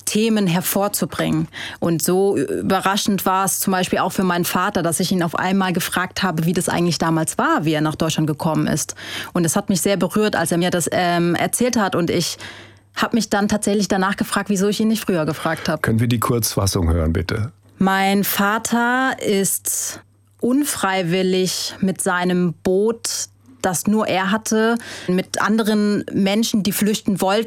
Themen hervorzubringen. Und so überraschend war es zum Beispiel auch für meinen Vater, dass ich ihn auf einmal gefragt habe, wie das eigentlich damals war, wie er nach Deutschland gekommen ist. Und es hat mich sehr berührt, als er mir das erzählt hat. Und ich habe mich dann tatsächlich danach gefragt, wieso ich ihn nicht früher gefragt habe. Können wir die Kurzfassung hören, bitte? Mein Vater ist unfreiwillig mit seinem Boot, das nur er hatte, mit anderen Menschen, die flüchten wollten,